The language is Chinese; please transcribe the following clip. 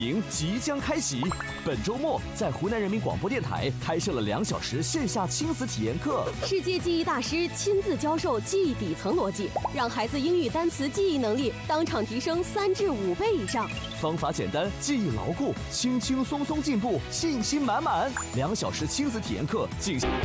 营即将开启，本周末在湖南人民广播电台开设了2小时线下亲子体验课， 世界记忆大师亲自教授记忆底层逻辑，让孩子英语单词记忆能力当场提升3至5倍以上。 方法简单，记忆牢固，轻轻松松进步，信心满满。2小时亲子体验课进行。